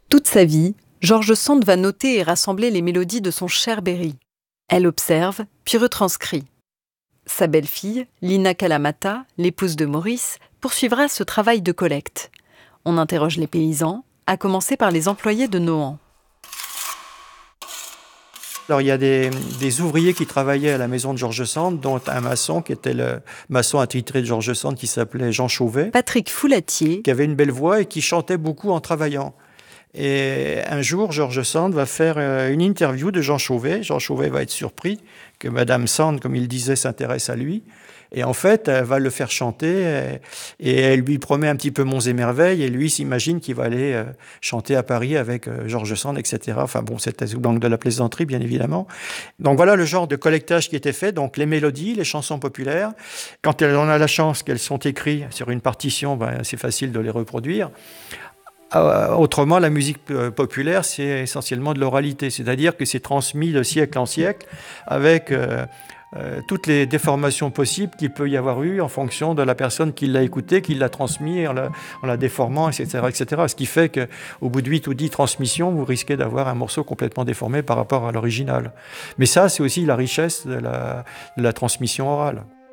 Toute sa vie, George Sand va noter et rassembler les mélodies de son cher Berry. Elle observe, puis retranscrit. Sa belle-fille, Lina Kalamata, l'épouse de Maurice, poursuivra ce travail de collecte. On interroge les paysans, à commencer par les employés de Nohant. Alors, il y a des ouvriers qui travaillaient à la maison de George Sand, dont un maçon qui était le maçon attitré de George Sand, qui s'appelait Jean Chauvet. Patrick Foulatier, qui avait une belle voix et qui chantait beaucoup en travaillant. Et un jour, George Sand va faire une interview de Jean Chauvet. Jean Chauvet va être surpris que Madame Sand, comme il disait, s'intéresse à lui. Et en fait, elle va le faire chanter et elle lui promet un petit peu monts et merveilles. Et lui s'imagine qu'il va aller chanter à Paris avec George Sand, etc. Enfin bon, c'était sous l'angle de la plaisanterie, bien évidemment. Donc voilà le genre de collectage qui était fait. Donc les mélodies, les chansons populaires. Quand on a la chance qu'elles sont écrites sur une partition, c'est facile de les reproduire. Autrement, la musique populaire, c'est essentiellement de l'oralité, c'est-à-dire que c'est transmis de siècle en siècle avec toutes les déformations possibles qu'il peut y avoir eu en fonction de la personne qui l'a écouté, qui l'a transmis en la déformant, etc., etc. Ce qui fait qu'au bout de 8 ou 10 transmissions, vous risquez d'avoir un morceau complètement déformé par rapport à l'original. Mais ça, c'est aussi la richesse de la transmission orale.